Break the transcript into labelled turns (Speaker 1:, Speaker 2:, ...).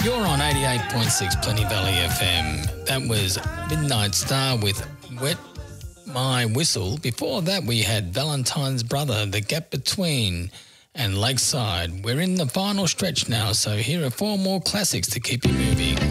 Speaker 1: You're on 88.6 Plenty Valley FM. That was Midnight Star with Wet My Whistle. Before that, we had Valentine's Brother, The Gap Between, and Lakeside. We're in the final stretch now, so here are 4 more classics to keep you moving.